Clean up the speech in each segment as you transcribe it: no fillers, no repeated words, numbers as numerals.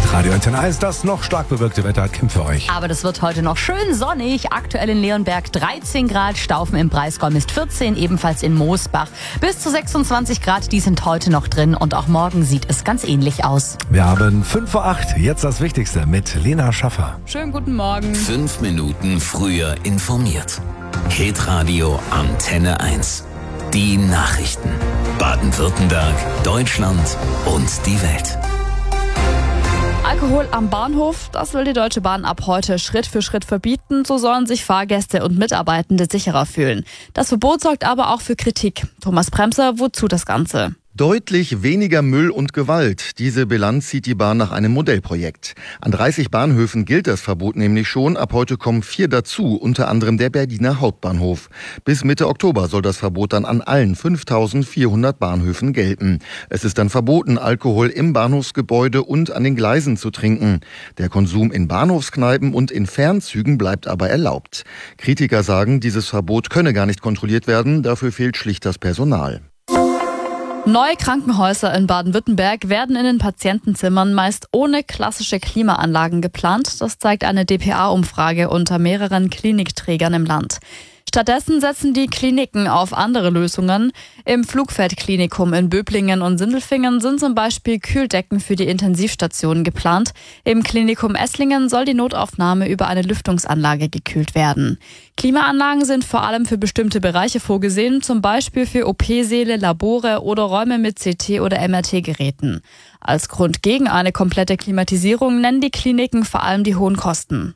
Radio Antenne 1, das noch stark bewölkte Wetter hat Kim für euch. Aber das wird heute noch schön sonnig. Aktuell in Leonberg 13 Grad, Staufen im Breisgau Mist 14, ebenfalls in Moosbach. Bis zu 26 Grad, die sind heute noch drin und auch morgen sieht es ganz ähnlich aus. Wir haben 5:08 Uhr, jetzt das Wichtigste mit Lena Schaffer. Schönen guten Morgen. 5 Minuten früher informiert. Hitradio Antenne 1. Die Nachrichten. Baden-Württemberg, Deutschland und die Welt. Alkohol am Bahnhof, das will die Deutsche Bahn ab heute Schritt für Schritt verbieten. So sollen sich Fahrgäste und Mitarbeitende sicherer fühlen. Das Verbot sorgt aber auch für Kritik. Thomas Bremser, wozu das Ganze? Deutlich weniger Müll und Gewalt. Diese Bilanz zieht die Bahn nach einem Modellprojekt. An 30 Bahnhöfen gilt das Verbot nämlich schon. Ab heute kommen 4 dazu, unter anderem der Berliner Hauptbahnhof. Bis Mitte Oktober soll das Verbot dann an allen 5.400 Bahnhöfen gelten. Es ist dann verboten, Alkohol im Bahnhofsgebäude und an den Gleisen zu trinken. Der Konsum in Bahnhofskneipen und in Fernzügen bleibt aber erlaubt. Kritiker sagen, dieses Verbot könne gar nicht kontrolliert werden. Dafür fehlt schlicht das Personal. Neue Krankenhäuser in Baden-Württemberg werden in den Patientenzimmern meist ohne klassische Klimaanlagen geplant. Das zeigt eine dpa-Umfrage unter mehreren Klinikträgern im Land. Stattdessen setzen die Kliniken auf andere Lösungen. Im Flugfeldklinikum in Böblingen und Sindelfingen sind zum Beispiel Kühldecken für die Intensivstationen geplant. Im Klinikum Esslingen soll die Notaufnahme über eine Lüftungsanlage gekühlt werden. Klimaanlagen sind vor allem für bestimmte Bereiche vorgesehen, zum Beispiel für OP-Säle, Labore oder Räume mit CT- oder MRT-Geräten. Als Grund gegen eine komplette Klimatisierung nennen die Kliniken vor allem die hohen Kosten.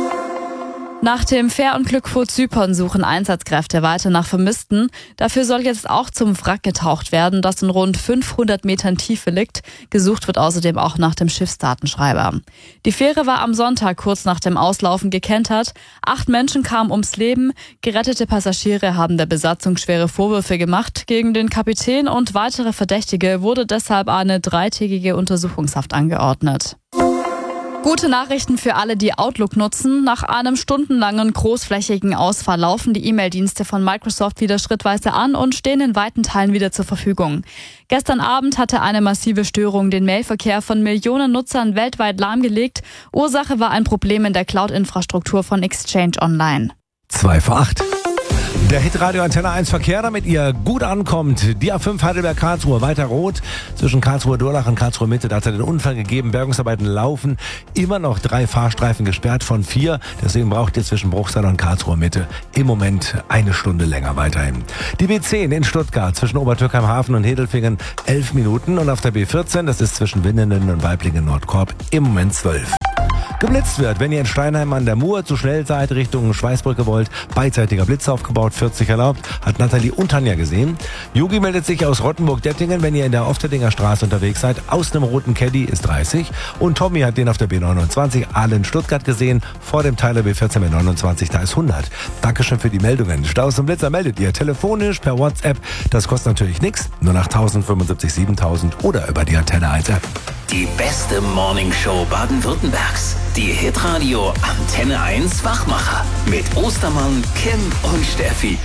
Nach dem Fährunglück vor Zypern suchen Einsatzkräfte weiter nach Vermissten. Dafür soll jetzt auch zum Wrack getaucht werden, das in rund 500 Metern Tiefe liegt. Gesucht wird außerdem auch nach dem Schiffsdatenschreiber. Die Fähre war am Sonntag kurz nach dem Auslaufen gekentert. 8 Menschen kamen ums Leben. Gerettete Passagiere haben der Besatzung schwere Vorwürfe gemacht. Gegen den Kapitän und weitere Verdächtige wurde deshalb eine 3-tägige Untersuchungshaft angeordnet. Gute Nachrichten für alle, die Outlook nutzen. Nach einem stundenlangen großflächigen Ausfall laufen die E-Mail-Dienste von Microsoft wieder schrittweise an und stehen in weiten Teilen wieder zur Verfügung. Gestern Abend hatte eine massive Störung den Mailverkehr von Millionen Nutzern weltweit lahmgelegt. Ursache war ein Problem in der Cloud-Infrastruktur von Exchange Online. 7:55 Uhr. Der Hitradio Antenne 1 Verkehr, damit ihr gut ankommt. Die A5 Heidelberg-Karlsruhe, weiter rot. Zwischen Karlsruhe-Durlach und Karlsruhe-Mitte, da hat es den Unfall gegeben. Bergungsarbeiten laufen. Immer noch 3 Fahrstreifen gesperrt von 4. Deswegen braucht ihr zwischen Bruchsal und Karlsruhe-Mitte im Moment 1 Stunde länger weiterhin. Die B10 in Stuttgart zwischen Obertürkheim-Hafen und Hedelfingen 11 Minuten. Und auf der B14, das ist zwischen Winnenden und Weiblingen-Nordkorb, im Moment 12. Geblitzt wird, wenn ihr in Steinheim an der Mur zu schnell seid, Richtung Schweißbrücke wollt. Beidseitiger Blitz aufgebaut, 40 erlaubt, hat Nathalie und Tanja gesehen. Yogi meldet sich aus Rottenburg-Dettingen, wenn ihr in der Ofterdinger Straße unterwegs seid. Aus einem roten Caddy ist 30. Und Tommy hat den auf der B29 Aalen Stuttgart gesehen. Vor dem Teiler B14 B29, da ist 100. Dankeschön für die Meldungen. Staus und Blitzer meldet ihr telefonisch per WhatsApp. Das kostet natürlich nichts. Nur nach 1075 7000 oder über die Antenne 1 App. Die beste Morningshow Baden-Württembergs. Die Hitradio Antenne 1 Wachmacher. Mit Ostermann, Kim und Steffi.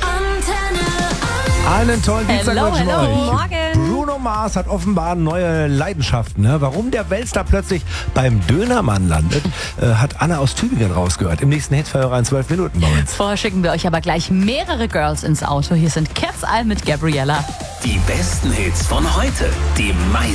Einen tollen Dienstag wünschen wir euch. Morgen. Bruno Mars hat offenbar neue Leidenschaften. Ne? Warum der Weltstar plötzlich beim Dönermann landet, hat Anna aus Tübingen rausgehört. Im nächsten Hitverhörer in 12 Minuten bei uns. Vorher schicken wir euch aber gleich mehrere Girls ins Auto. Hier sind Cat's Eye mit Gabriella. Die besten Hits von heute. Die meisten